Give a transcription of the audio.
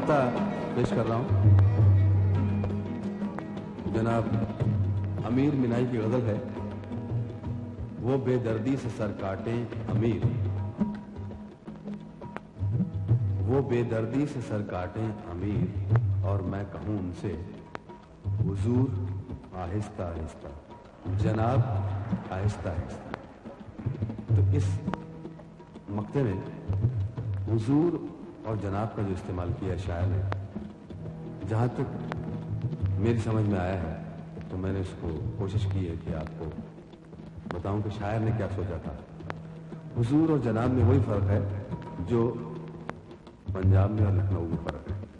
मक्ता पेश कर रहा हूं। जनाब अमीर मिनाई की गजल है, वो बेदर्दी से सर काटे अमीर, वो बेदर्दी से सर काटे अमीर, और मैं कहूं उनसे हुजूर आहिस्ता आहिस्ता, जनाब आहिस्ता आहिस्ता। तो इस मक्ते में हुजूर और जनाब का जो इस्तेमाल किया शायर ने, जहां तक मेरी समझ में आया है, तो मैंने इसको कोशिश की है कि आपको बताऊं कि शायर ने क्या सोचा था। हुजूर और जनाब में वही फर्क है जो पंजाब में और लखनऊ में फर्क है।